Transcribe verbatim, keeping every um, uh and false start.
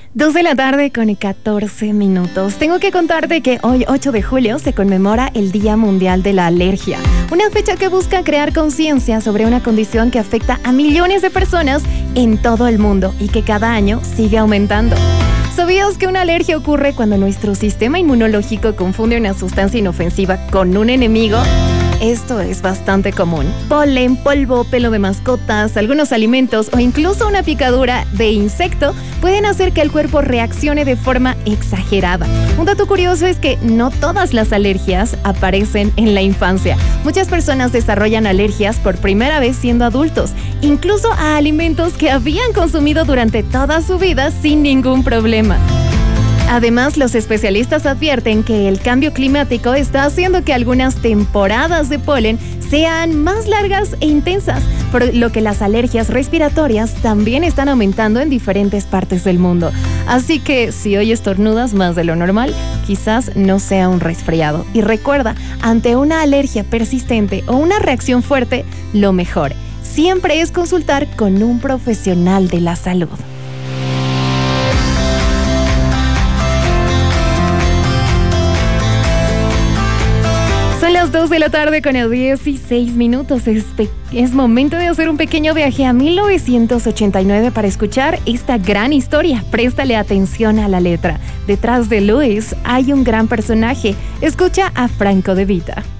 Dos de la tarde con catorce minutos. Tengo que contarte que hoy, ocho de julio, se conmemora el Día Mundial de la Alergia. Una fecha que busca crear conciencia sobre una condición que afecta a millones de personas en todo el mundo y que cada año sigue aumentando. ¿Sabías que una alergia ocurre cuando nuestro sistema inmunológico confunde una sustancia inofensiva con un enemigo? Esto es bastante común. Polen, polvo, pelo de mascotas, algunos alimentos o incluso una picadura de insecto pueden hacer que el cuerpo reaccione de forma exagerada. Un dato curioso es que no todas las alergias aparecen en la infancia. Muchas personas desarrollan alergias por primera vez siendo adultos, incluso a alimentos que habían consumido durante toda su vida sin ningún problema. Además, los especialistas advierten que el cambio climático está haciendo que algunas temporadas de polen sean más largas e intensas, por lo que las alergias respiratorias también están aumentando en diferentes partes del mundo. Así que si hoy estornudas más de lo normal, quizás no sea un resfriado. Y recuerda, ante una alergia persistente o una reacción fuerte, lo mejor siempre es consultar con un profesional de la salud. Son las dos de la tarde con dieciséis minutos. Es, pe- es momento de hacer un pequeño viaje a mil novecientos ochenta y nueve para escuchar esta gran historia. Préstale atención a la letra. Detrás de Luis hay un gran personaje. Escucha a Franco De Vita.